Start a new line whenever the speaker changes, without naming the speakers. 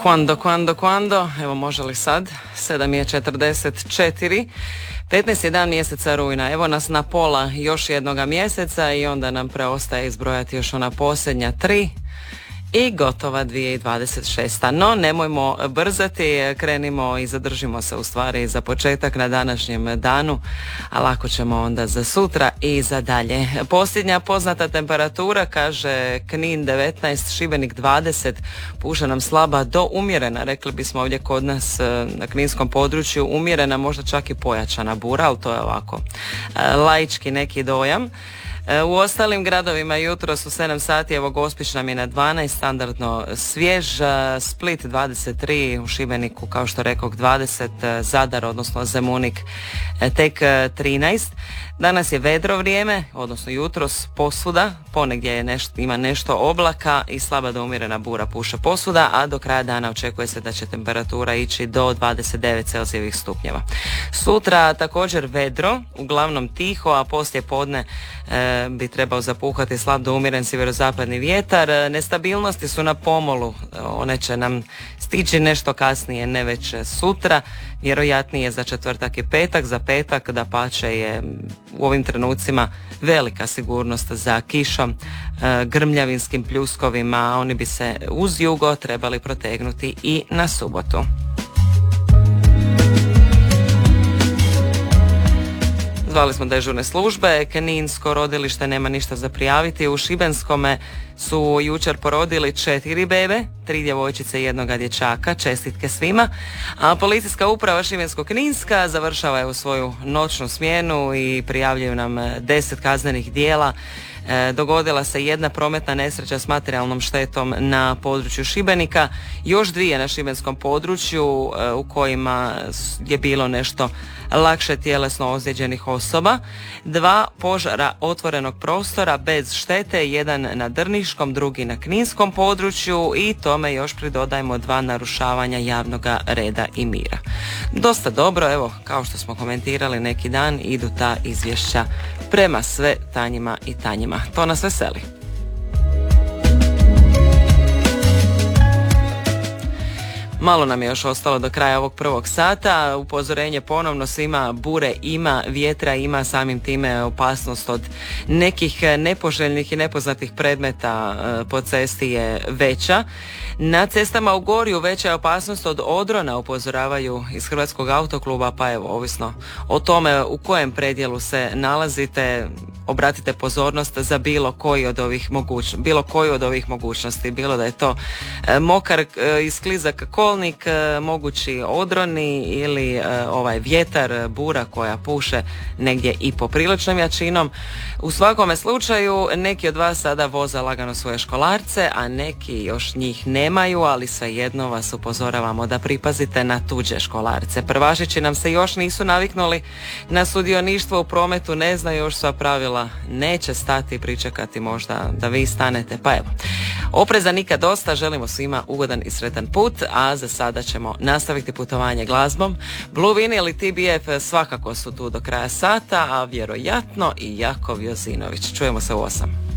Quando, evo može li sad, 7:44, 15 je dan mjeseca rujna, evo nas na pola još jednoga mjeseca i onda nam preostaje izbrojati još ona posljednja 3 i gotova 2026. No, nemojmo brzati, krenimo i zadržimo se u stvari za početak na današnjem danu, a lako ćemo onda za sutra i za dalje. Posljednja poznata temperatura, kaže Knin 19, Šibenik 20, puša nam slaba do umjerena, rekli bismo ovdje kod nas na kninskom području, umjerena, možda čak i pojačana bura, ali to je ovako laički neki dojam. U ostalim gradovima jutro su 7 sati, evo Gospić nam je na 12, standardno svjež, Split 23, u Šibeniku kao što rekao 20, Zadar odnosno Zemunik tek 13. Danas je vedro vrijeme, odnosno jutros posvuda, ponegdje je ima nešto oblaka i slaba do umjerena bura puša posvuda, a do kraja dana očekuje se da će temperatura ići do 29 Celzijevih stupnjeva. Sutra također vedro, uglavnom tiho, a poslije podne bi trebao zapuhati slab do umjeren sjeverozapadni vjetar. Nestabilnosti su na pomolu, one će nam stići nešto kasnije, ne već sutra, vjerojatnije za četvrtak i petak. Za petak dapače je u ovim trenucima velika sigurnost za kišom, grmljavinskim pljuskovima, oni bi se uz jugo trebali protegnuti i na subotu. Zvali smo dežurne službe, Kninsko rodilište nema ništa za prijaviti. U Šibenskome su jučer porodili 4 bebe, 3 djevojčice i 1 dječaka, čestitke svima. A policijska uprava Šibensko-kninska završava je u svoju noćnu smjenu i prijavljuju nam 10 kaznenih djela. Dogodila se jedna prometna nesreća s materijalnom štetom na području Šibenika, još 2 na šibenskom području u kojima je bilo nešto lakše tjelesno ozlijeđenih osoba, 2 požara otvorenog prostora bez štete, 1 na Drniškom, drugi na Kninskom području i tome još pridodajemo 2 narušavanja javnog reda i mira. Dosta dobro, evo kao što smo komentirali neki dan, idu ta izvješća prema sve tanjima i tanjima. To nas veseli. Malo nam je još ostalo do kraja ovog prvog sata. Upozorenje ponovno svima, bure ima, vjetra ima, samim time opasnost od nekih nepoželjnih i nepoznatih predmeta po cesti je veća. Na cestama u Gorju veća je opasnost od odrona, upozoravaju iz Hrvatskog autokluba, pa evo, ovisno o tome u kojem predjelu se nalazite, obratite pozornost za bilo koju od ovih mogućnosti, bilo da je to mokar i sklizak kolnik, mogući odroni ili ovaj vjetar, bura koja puše negdje i popriličnom jačinom. U svakome slučaju neki od vas sada voze lagano svoje školarce, a neki još njih nemaju, ali svejedno vas upozoravamo da pripazite na tuđe školarce. Prvašići nam se još nisu naviknuli na sudioništvo u prometu, ne znaju još sva pravila, neće stati, pričekati možda da vi stanete, pa evo. Opreza nikad dosta, želimo svima ugodan i sretan put, a za sada ćemo nastaviti putovanje glazbom. Blue Vinyl i TBF svakako su tu do kraja sata, a vjerojatno i Jakov Jozinović. Čujemo se u 8.